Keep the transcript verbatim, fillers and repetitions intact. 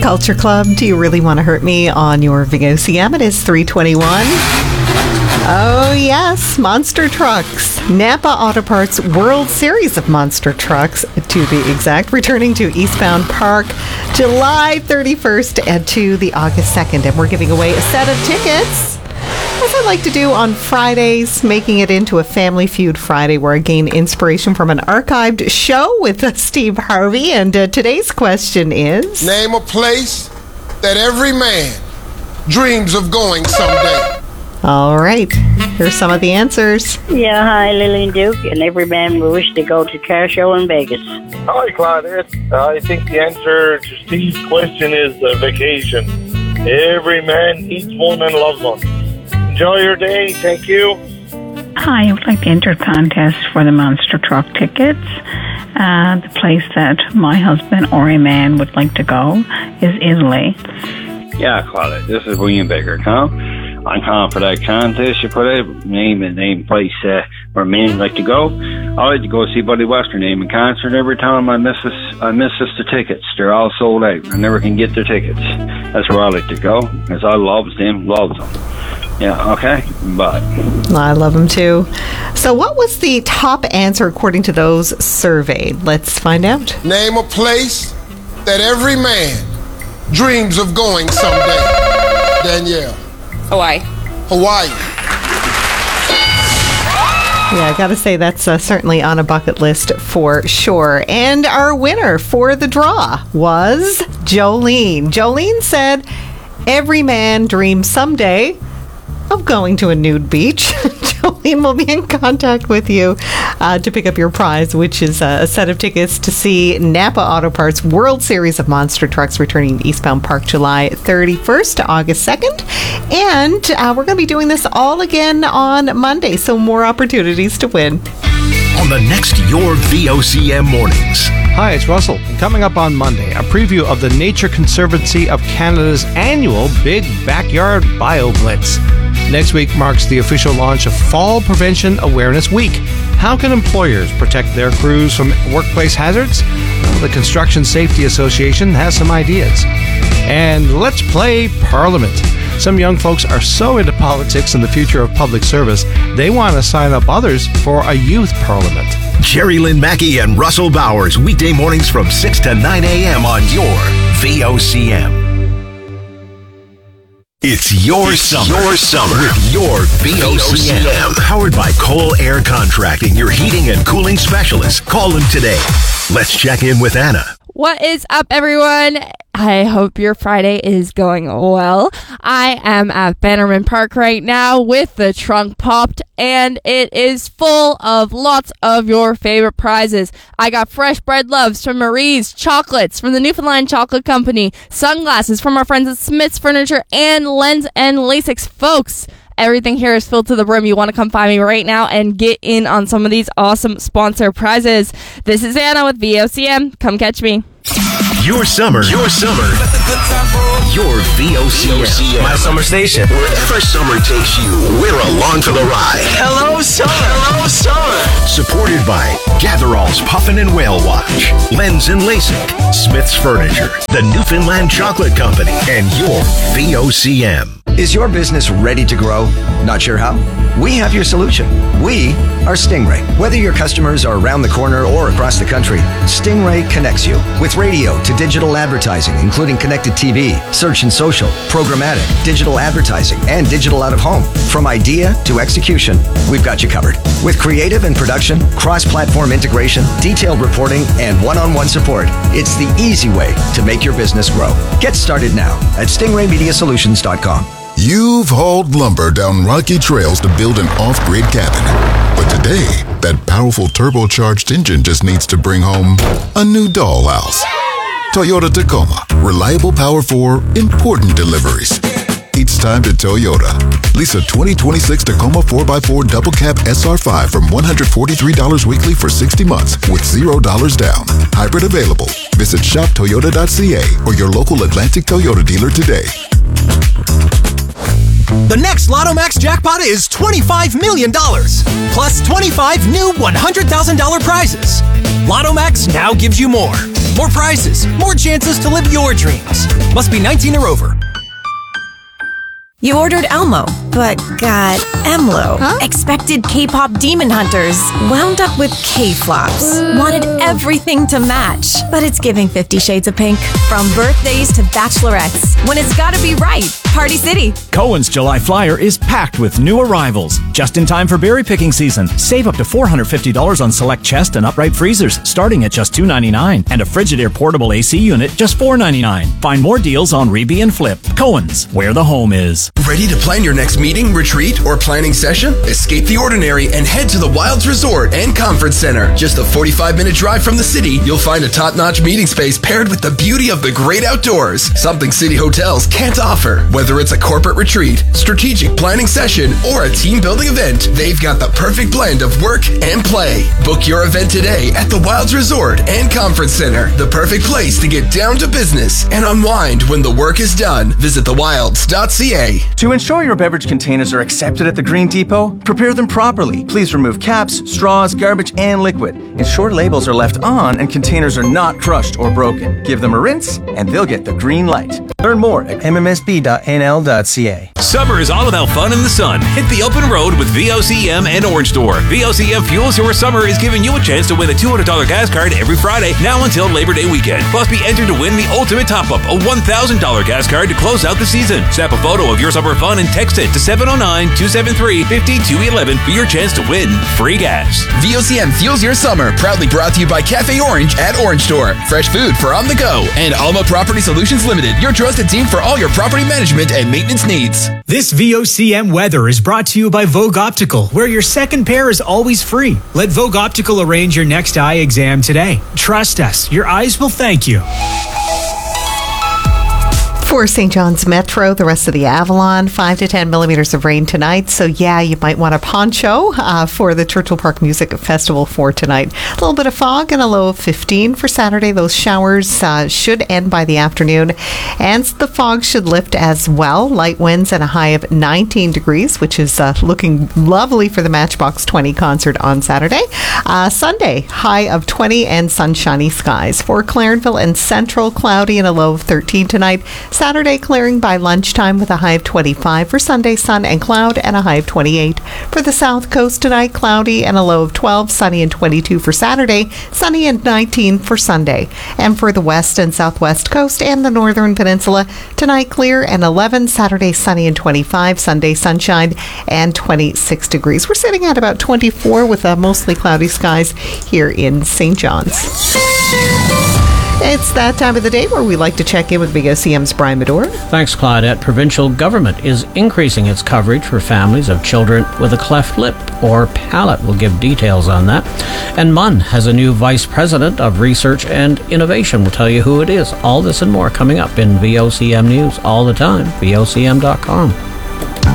Culture Club. Do you really want to hurt me on your V O C M? It is three twenty-one. Oh, yes, monster trucks. Napa Auto Parts World Series of Monster Trucks, to be exact, returning to Eastbound Park July thirty-first and to the August second. And we're giving away a set of tickets, as I like to do on Fridays, making it into a Family Feud Friday where I gain inspiration from an archived show with uh, Steve Harvey. And uh, today's question is... Name a place that every man dreams of going someday. All right, here's some of the answers. Yeah, hi, Lillian Duke, and every man will wish to go to car show in Vegas. Hi, Claudia. Uh, I think the answer to Steve's question is uh, vacation. Every man needs one and loves one. Enjoy your day. Thank you. Hi, I would like to enter a contest for the monster truck tickets. Uh, the place that my husband or a man would like to go is Italy. Yeah, Claudia, this is William Baker. Come. I'm calling for that contest. You put a name and name place uh, where men like to go. I like to go see Buddy Western name in concert. Every time I miss this, I miss this the tickets. They're all sold out. I never can get their tickets. That's where I like to go because I love them, loves them. Yeah, okay, bye. I love them too. So what was the top answer according to those surveyed? Let's find out. Name a place that every man dreams of going someday. Danielle. Hawaii. Hawaii. Yeah, I got to say that's uh, certainly on a bucket list for sure. And our winner for the draw was Jolene. Jolene said, every man dreams someday of going to a nude beach. Jolene will be in contact with you uh, to pick up your prize, which is uh, a set of tickets to see Napa Auto Parts World Series of Monster Trucks returning to Eastbound Park July thirty-first to August second. And uh, we're going to be doing this all again on Monday, so more opportunities to win. On the next Your V O C M Mornings. Hi, it's Russell. Coming up on Monday, a preview of the Nature Conservancy of Canada's annual Big Backyard Bio Blitz. Next week marks the official launch of Fall Prevention Awareness Week. How can employers protect their crews from workplace hazards? Well, the Construction Safety Association has some ideas. And let's play Parliament. Some young folks are so into politics and the future of public service, they want to sign up others for a youth parliament. Jerry Lynn Mackey and Russell Bowers, weekday mornings from six to nine a.m. on your V O C M. It's your it's summer. Your summer with your V O C M. Powered by Cole Air Contracting, your heating and cooling specialist. Call them today. Let's check in with Anna. What is up, everyone? I hope your Friday is going well. I am at Bannerman Park right now with the trunk popped, and it is full of lots of your favorite prizes. I got fresh bread loaves from Marie's, chocolates from the Newfoundland Chocolate Company, sunglasses from our friends at Smith's Furniture, and Lens and LASIK. Folks, everything here is filled to the brim. You want to come find me right now and get in on some of these awesome sponsor prizes. This is Anna with V O C M. Come catch me. Your summer. Your summer. Your V O C M. My summer station. Wherever summer takes you, we're along for the ride. Hello, summer. Hello, summer. Supported by Gatherall's Puffin and Whale Watch, Lens and LASIK, Smith's Furniture, the Newfoundland Chocolate Company, and your V O C M. Is your business ready to grow? Not sure how? We have your solution. We are Stingray. Whether your customers are around the corner or across the country, Stingray connects you with radio to digital advertising, including connected T V, search and social, programmatic, digital advertising, and digital out-of-home. From idea to execution, we've got you covered. With creative and production, cross-platform integration, detailed reporting, and one-on-one support, it's the easy way to make your business grow. Get started now at stingray media solutions dot com. You've hauled lumber down rocky trails to build an off-grid cabin. But today, that powerful turbocharged engine just needs to bring home a new dollhouse. Toyota Tacoma. Reliable power for important deliveries. It's time to Toyota. Lease a twenty twenty-six Tacoma four by four Double Cab S R five from one hundred forty-three dollars weekly for sixty months with zero dollars down. Hybrid available. Visit shop toyota dot c a or your local Atlantic Toyota dealer today. The next Lotto Max jackpot is twenty-five million dollars, plus twenty-five new one hundred thousand dollars prizes. Lotto Max now gives you more. more prizes, more chances to live your dreams. Must be nineteen or over. You ordered Elmo, but got Emlo. Huh? Expected K-pop demon hunters, wound up with K-flops. Wanted everything to match, but it's giving Fifty Shades of Pink. From birthdays to bachelorettes, when it's gotta be right, Party City. Cohen's July Flyer is packed with new arrivals. Just in time for berry picking season. Save up to four hundred fifty dollars on select chest and upright freezers, starting at just two hundred ninety-nine dollars. And a Frigidaire portable A C unit, just four hundred ninety-nine dollars. Find more deals on Reby and Flip. Cohen's, where the home is. Ready to plan your next meeting, retreat, or planning session? Escape the ordinary and head to the Wilds Resort and Conference Center. Just a forty-five minute drive from the city, you'll find a top-notch meeting space paired with the beauty of the great outdoors. Something city hotels can't offer. Whether it's a corporate retreat, strategic planning session, or a team-building event, they've got the perfect blend of work and play. Book your event today at the Wilds Resort and Conference Center. The perfect place to get down to business and unwind when the work is done. Visit the wilds dot c a. To ensure your beverage containers are accepted at the Green Depot, prepare them properly. Please remove caps, straws, garbage, and liquid. Ensure labels are left on and containers are not crushed or broken. Give them a rinse, and they'll get the green light. Learn more at m m s b dot n l dot c a. Summer is all about fun in the sun. Hit the open road with V O C M and Orange Door. V O C M Fuels Your Summer is giving you a chance to win a two hundred dollars gas card every Friday, now until Labor Day weekend. Plus, be entered to win the ultimate top-up, a one thousand dollars gas card to close out the season. Snap a photo of your summer fun and text it to seven oh nine, two seven three, five two one one for your chance to win free gas. V O C M Fuels Your Summer, proudly brought to you by Cafe Orange at Orange Store. Fresh food for on the go. And Alma Property Solutions Limited, your trusted team for all your property management and maintenance needs. This V O C M weather is brought to you by Vogue Optical, where your second pair is always free. Let Vogue Optical arrange your next eye exam today. Trust us, your eyes will thank you. For Saint John's Metro, the rest of the Avalon, five to ten millimeters of rain tonight. So, yeah, you might want a poncho uh, for the Churchill Park Music Festival for tonight. A little bit of fog and a low of fifteen for Saturday. Those showers uh, should end by the afternoon. And the fog should lift as well. Light winds and a high of nineteen degrees, which is uh, looking lovely for the Matchbox twenty concert on Saturday. Uh, Sunday, high of twenty and sunshiny skies. For Clarenville and Central, cloudy and a low of thirteen tonight. Saturday clearing by lunchtime with a high of twenty-five. For Sunday, sun and cloud and a high of twenty-eight. For the South Coast tonight, cloudy and a low of twelve. Sunny and twenty-two for Saturday. Sunny and nineteen for Sunday. And for the West and Southwest Coast and the Northern Peninsula, tonight clear and eleven. Saturday, sunny and twenty-five. Sunday, sunshine and twenty-six degrees. We're sitting at about twenty-four with uh, mostly cloudy skies here in Saint John's. It's that time of the day where we like to check in with V O C M's Brian Medor. Thanks, Claudette. Provincial government is increasing its coverage for families of children with a cleft lip or palate. We'll give details on that. And M U N has a new Vice President of Research and Innovation. We'll tell you who it is. All this and more coming up in V O C M News all the time. V O C M dot com.